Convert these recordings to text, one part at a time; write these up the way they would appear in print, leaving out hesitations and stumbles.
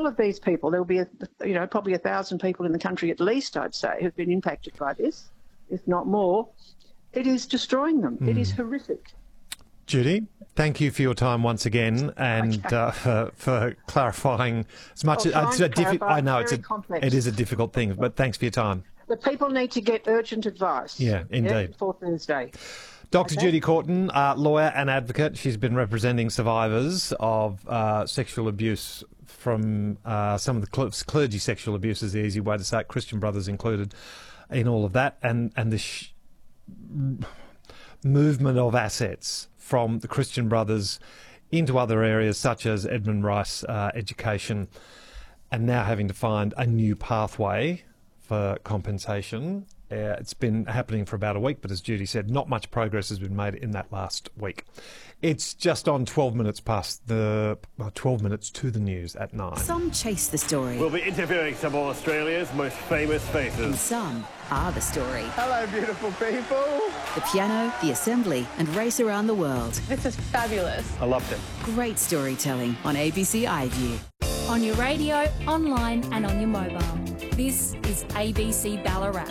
all of these people, there will be, probably 1,000 people in the country at least, I'd say, who've been impacted by this, if not more. It is destroying them. It is horrific. Judy, thank you for your time once again and for clarifying as much. I know it is a difficult thing, but thanks for your time. The people need to get urgent advice. Yeah, indeed. Before Thursday. Dr. Judy Courtin, lawyer and advocate. She's been representing survivors of sexual abuse from some of the clergy sexual abuse is the easy way to say it, Christian Brothers included in all of that, and the movement of assets from the Christian Brothers into other areas such as Edmund Rice education, and now having to find a new pathway for compensation. It's been happening for about a week, but as Judy said, not much progress has been made in that last week. It's just on 12 minutes past 12 minutes to the news at 9. Some chase the story. We'll be interviewing some of Australia's most famous faces. And some are the story. Hello, beautiful people. The piano, the assembly, and race around the world. This is fabulous. I loved it. Great storytelling on ABC iView. On your radio, online and on your mobile. This is ABC Ballarat.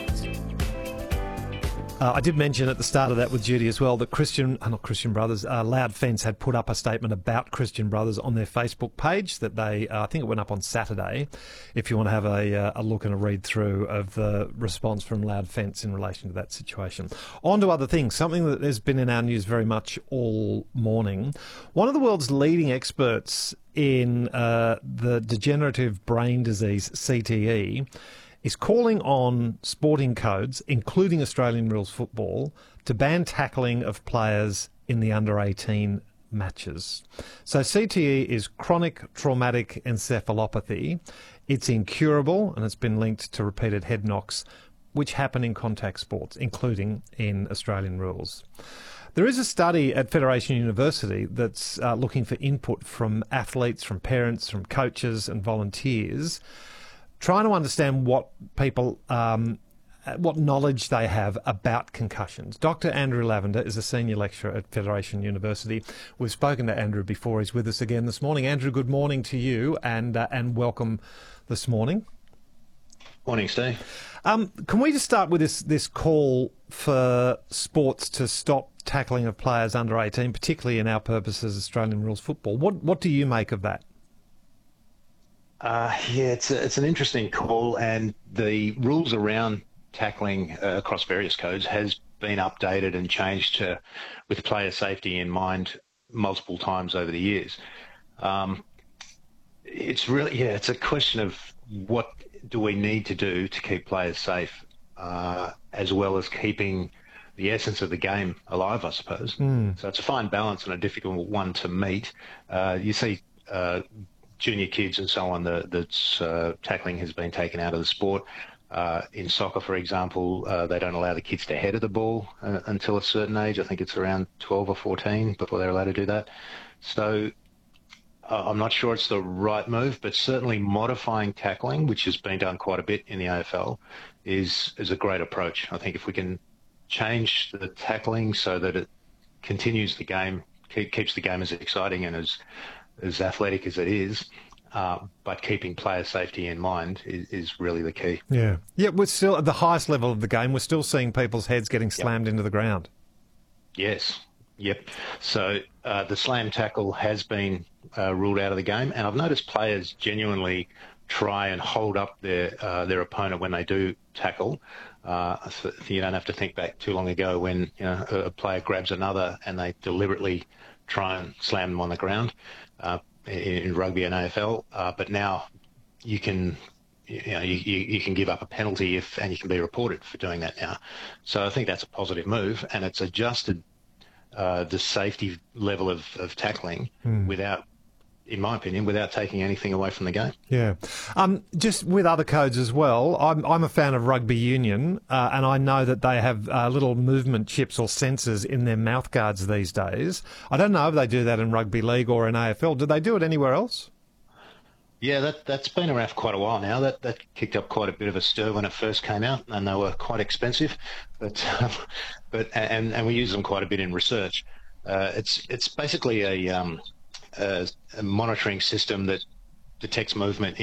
I did mention at the start of that with Judy as well that Loud Fence had put up a statement about Christian Brothers on their Facebook page that they, I think it went up on Saturday, if you want to have a look and a read through of the response from Loud Fence in relation to that situation. On to other things, something that has been in our news very much all morning. One of the world's leading experts in the degenerative brain disease, CTE, is calling on sporting codes, including Australian rules football, to ban tackling of players in the under-18 matches. So CTE is chronic traumatic encephalopathy. It's incurable and it's been linked to repeated head knocks, which happen in contact sports, including in Australian rules. There is a study at Federation University that's looking for input from athletes, from parents, from coaches and volunteers, trying to understand what people, what knowledge they have about concussions. Dr. Andrew Lavender is a senior lecturer at Federation University. We've spoken to Andrew before. He's with us again this morning. Andrew, good morning to you and welcome this morning. Morning, Steve. Can we just start with this call for sports to stop tackling of players under 18, particularly in our purposes, Australian rules football? What do you make of that? It's an interesting call, and the rules around tackling across various codes has been updated and changed with player safety in mind multiple times over the years. It's really, it's a question of what do we need to do to keep players safe, as well as keeping the essence of the game alive, I suppose. So it's a fine balance and a difficult one to meet. You see junior kids and so on, that's tackling has been taken out of the sport. In soccer, for example, they don't allow the kids to header the ball until a certain age. I think it's around 12 or 14 before they're allowed to do that. So I'm not sure it's the right move, but certainly modifying tackling, which has been done quite a bit in the AFL, is a great approach. I think if we can change the tackling so that it continues the game, keeps the game as exciting and as athletic as it is, but keeping player safety in mind is really the key. Yeah, we're still at the highest level of the game. We're still seeing people's heads getting slammed into the ground. Yes, yep. So the slam tackle has been ruled out of the game, and I've noticed players genuinely try and hold up their opponent when they do tackle. So you don't have to think back too long ago when a player grabs another and they deliberately try and slam them on the ground. In rugby and AFL, but now you can give up a penalty and you can be reported for doing that now. So I think that's a positive move, and it's adjusted the safety level of tackling without, in my opinion, without taking anything away from the game. Yeah. Just with other codes as well, I'm a fan of rugby union, and I know that they have little movement chips or sensors in their mouth guards these days. I don't know if they do that in rugby league or in AFL. Do they do it anywhere else? Yeah, that's been around for quite a while now. That kicked up quite a bit of a stir when it first came out, and they were quite expensive. But we use them quite a bit in research. It's basically a monitoring system that detects movement